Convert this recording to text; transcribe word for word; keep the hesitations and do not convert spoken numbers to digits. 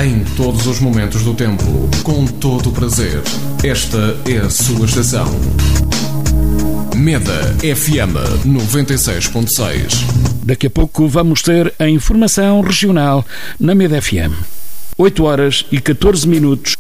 em todos os momentos do tempo, com todo o prazer. Esta é a sua estação. Meda F M noventa e seis ponto seis. Daqui a pouco vamos ter a informação regional na Meda F M. oito horas e catorze minutos